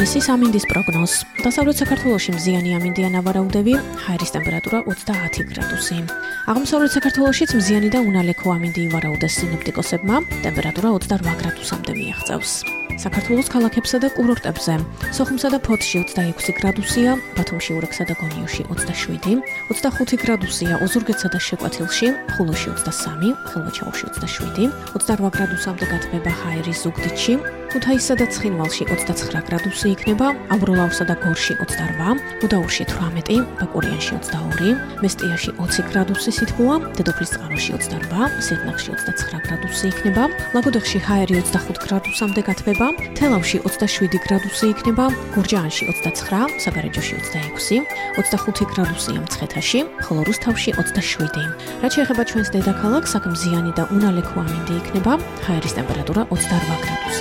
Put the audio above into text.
ისის ამინდის პროგნოზ. დასავლეთ საქართველოში მზიანი ამინდია ნავარაუდები, ჰაერის ტემპერატურა 30 გრადუსი. აღმოსავლეთ საქართველოშიც მზიანი და უნალექო ამინდი ივარაუდეს სინოპტიკოსებმა, ტემპერატურა 28 გრადუსამდე მიაღწევს. საქართველოს ქალაქებსა და კურორტებზე. სოხუმსა და ფოთში 26 გრადუსია, ბათუმში, ურექსა და გონიოში 27, 25 გრადუსია ოზურგეთსა და შეკვეთილში, ხულოში 23, ხილვაჩაუში 27, 28 გრადუსამდე გათბება ჰაერი ზუგდიდში, ქუთაისსა და ცხინვალში 29 გრადუსი იქნება, ამბროლაურსა და გორში 28, გუდაურში 18, ბაკურიანში 22, მესტიაში 20 გრადუსი სითბოა, დედოფლისწყაროში 28, სიღნაღში 29 გრადუსი იქნება, ლაგოდეხში ჰაერი 25 გრადუსამდე გათბება, თელავში 27 გრადუსი იქნება, გურჯაანში 29, საგარეჯოში 26, 25 გრადუსია მცხეთაში, ხოლო რუსთავში 27. რაც შეეხება ჩვენს დედაქალაქს, აქ მზიანი და უნალექო ამინდი იქნება, ჰაერის ტემპერატურა 28 გრადუსი.